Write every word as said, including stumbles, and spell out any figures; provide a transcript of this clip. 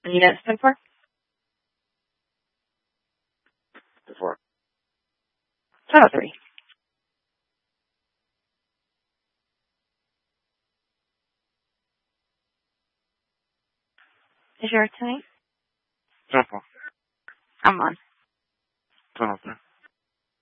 You know it's been for? Before. ten oh three. Is yours tonight? Simple. I'm on. ten oh three.